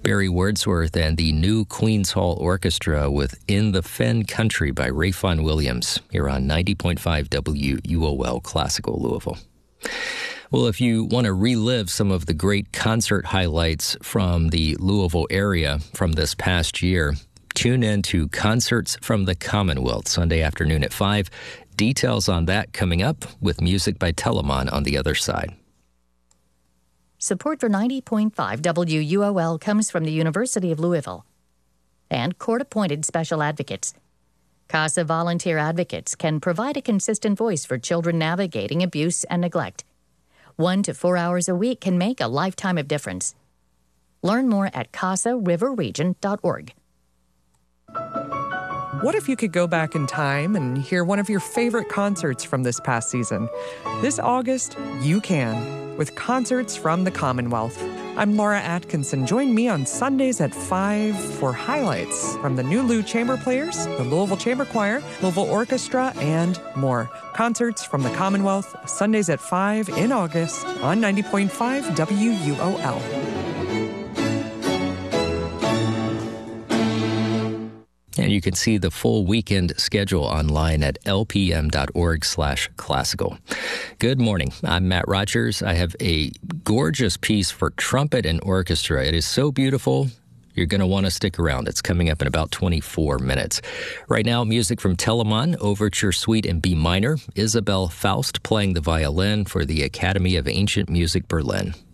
Barry Wordsworth and the new Queen's Hall Orchestra with In the Fen Country by Ralph Vaughan Williams here on 90.5 WUOL Classical Louisville. Well, if you want to relive some of the great concert highlights from the Louisville area from this past year, tune in to Concerts from the Commonwealth Sunday afternoon at 5. Details on that coming up with music by Telemann on the other side. Support for 90.5 WUOL comes from the University of Louisville and court-appointed special advocates. CASA volunteer advocates can provide a consistent voice for children navigating abuse and neglect. 1 to 4 hours a week can make a lifetime of difference. Learn more at casariverregion.org. What if you could go back in time and hear one of your favorite concerts from this past season? This August, you can, with Concerts from the Commonwealth. I'm Laura Atkinson. Join me on Sundays at 5 for highlights from the new Lou Chamber Players, the Louisville Chamber Choir, Louisville Orchestra, and more. Concerts from the Commonwealth, Sundays at 5 in August on 90.5 WUOL. And you can see the full weekend schedule online at lpm.org/classical. Good morning. I'm Matt Rogers. I have a gorgeous piece for trumpet and orchestra. It is so beautiful. You're going to want to stick around. It's coming up in about 24 minutes. Right now, music from Telemann, Overture Suite in B minor. Isabel Faust playing the violin for the Academy of Ancient Music Berlin.